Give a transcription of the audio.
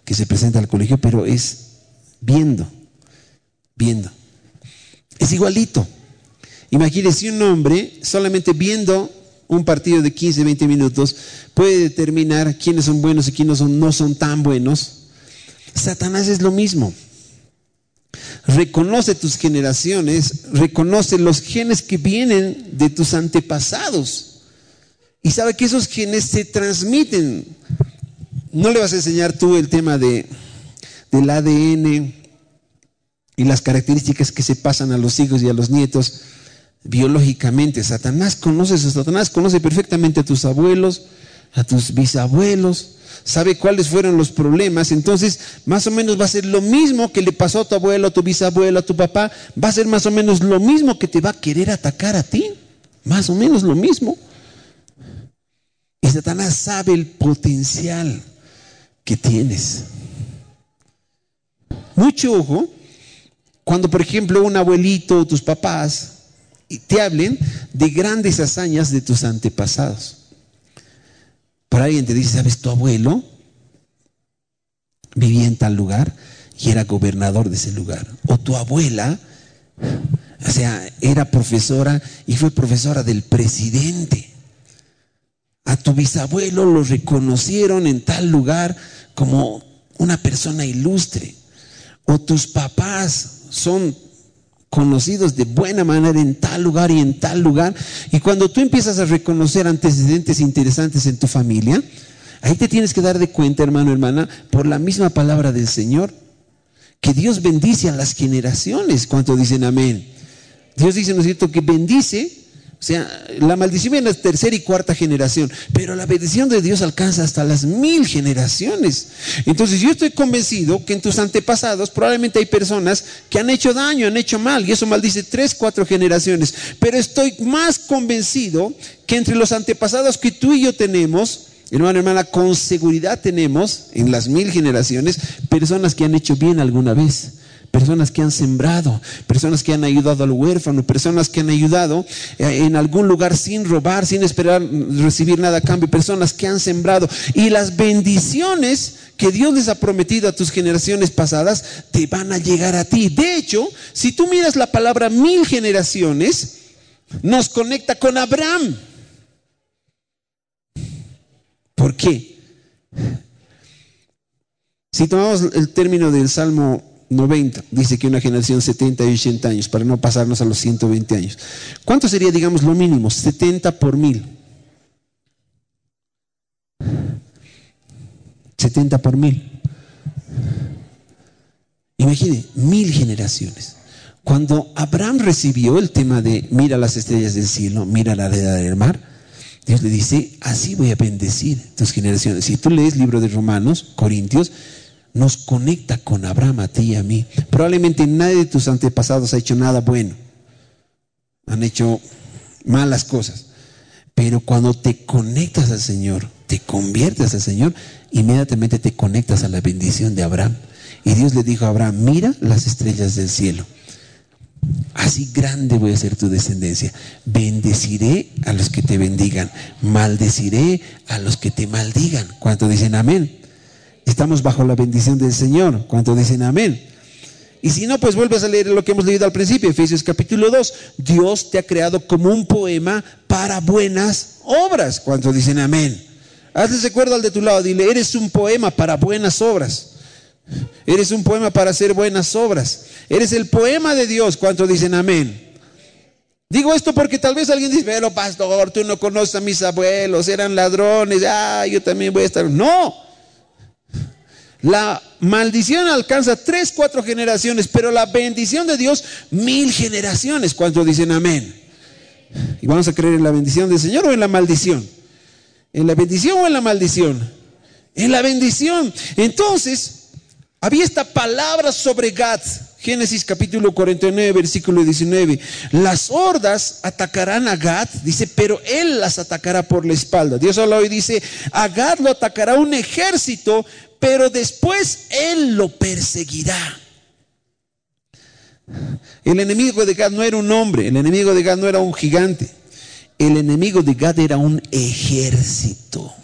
que se presenta al colegio, pero es viendo. Es igualito. Imagínese un hombre solamente viendo un partido de 15, 20 minutos puede determinar quiénes son buenos y quiénes no son tan buenos. Satanás es lo mismo. Reconoce tus generaciones, reconoce los genes que vienen de tus antepasados y sabe que esos genes se transmiten. No le vas a enseñar tú el tema del ADN y las características que se pasan a los hijos y a los nietos biológicamente. Satanás conoce perfectamente a tus abuelos, a tus bisabuelos, sabe cuáles fueron los problemas. Entonces más o menos va a ser lo mismo que le pasó a tu abuelo, a tu bisabuelo, a tu papá. Va a ser más o menos lo mismo que te va a querer atacar a ti, más o menos lo mismo. Y Satanás sabe el potencial que tienes. Mucho ojo cuando, por ejemplo, un abuelito o tus papás te hablen de grandes hazañas de tus antepasados. Por alguien te dice, ¿sabes? Tu abuelo vivía en tal lugar y era gobernador de ese lugar. O tu abuela, o sea, era profesora y fue profesora del presidente. A tu bisabuelo lo reconocieron en tal lugar como una persona ilustre. O tus papás son conocidos de buena manera en tal lugar y en tal lugar. Y cuando tú empiezas a reconocer antecedentes interesantes en tu familia, ahí te tienes que dar de cuenta, hermano, hermana, por la misma palabra del Señor, que Dios bendice a las generaciones. ¿Cuánto dicen amén? Dios dice, ¿no es cierto?, que bendice. O sea, la maldición viene en la tercera y cuarta generación, pero la bendición de Dios alcanza hasta las 1000 generaciones. Entonces yo estoy convencido que en tus antepasados probablemente hay personas que han hecho daño, han hecho mal, y eso maldice 3, 4 generaciones. Pero estoy más convencido que entre los antepasados que tú y yo tenemos, hermano, hermana, con seguridad tenemos en las 1000 generaciones personas que han hecho bien alguna vez. Personas que han sembrado, personas que han ayudado al huérfano, personas que han ayudado en algún lugar sin robar, sin esperar recibir nada a cambio, personas que han sembrado. Y las bendiciones que Dios les ha prometido a tus generaciones pasadas te van a llegar a ti. De hecho, si tú miras la palabra 1000 generaciones, nos conecta con Abraham. ¿Por qué? Si tomamos el término del Salmo 90, dice que una generación 70 y 80 años, para no pasarnos a los 120 años. ¿Cuánto sería, digamos, lo mínimo? 70 por 1000. 70 por 1000. Imagine, 1000 generaciones. Cuando Abraham recibió el tema de mira las estrellas del cielo, mira la arena del mar, Dios le dice, así voy a bendecir tus generaciones. Si tú lees el libro de Romanos, Corintios, nos conecta con Abraham, a ti y a mí. Probablemente nadie de tus antepasados ha hecho nada bueno. Han hecho malas cosas. Pero cuando te conectas al Señor, te conviertes al Señor, inmediatamente te conectas a la bendición de Abraham. Y Dios le dijo a Abraham, mira las estrellas del cielo. Así grande voy a ser tu descendencia. Bendeciré a los que te bendigan. Maldeciré a los que te maldigan. ¿Cuánto dicen amén? Estamos bajo la bendición del Señor. ¿Cuánto dicen amén? Y si no, pues vuelves a leer lo que hemos leído al principio, Efesios capítulo 2. Dios te ha creado como un poema para buenas obras. ¿Cuánto dicen amén? Hazle recuerdo al de tu lado, dile, eres un poema para buenas obras. Eres un poema para hacer buenas obras. Eres el poema de Dios. ¿Cuánto dicen amén? Digo esto porque tal vez alguien dice, pero pastor, tú no conoces a mis abuelos, eran ladrones, yo también voy a estar. No. La maldición alcanza 3, 4 generaciones, pero la bendición de Dios 1000 generaciones. ¿Cuántos dicen amén? ¿Y vamos a creer en la bendición del Señor o en la maldición? ¿En la bendición o en la maldición? En la bendición. Entonces, había esta palabra sobre Gad. Génesis capítulo 49, versículo 19. Las hordas atacarán a Gad, dice, pero él las atacará por la espalda. Dios habla hoy, dice, a Gad lo atacará un ejército, pero después él lo perseguirá. El enemigo de Gad no era un hombre, el enemigo de Gad no era un gigante. El enemigo de Gad era un ejército.